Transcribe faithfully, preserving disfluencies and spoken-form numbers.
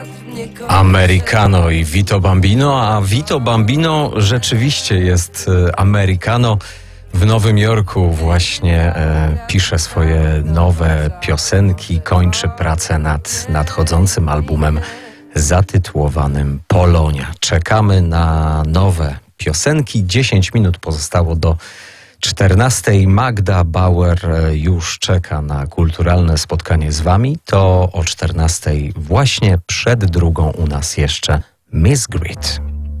Americano i Vito Bambino, a Vito Bambino rzeczywiście jest Americano. W Nowym Jorku właśnie e, pisze swoje nowe piosenki, kończy pracę nad nadchodzącym albumem zatytułowanym Polonia. Czekamy na nowe piosenki. dziesięć minut pozostało do czternastej. Magda Bauer już czeka na kulturalne spotkanie z wami. To o czternastej właśnie przed drugą u nas jeszcze Miss Grit.